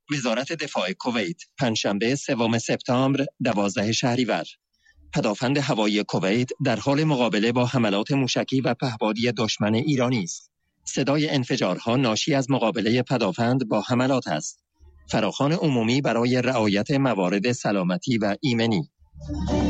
وزارت دفاع کویت پنجشنبه 3 سپتامبر 12 شهریور: پدافند هوایی کویت در حال مقابله با حملات موشکی و پهپادی دشمن ایرانی است. صدای انفجارها ناشی از مقابله پدافند با حملات است. فراخوان عمومی برای رعایت موارد سلامتی و ایمنی.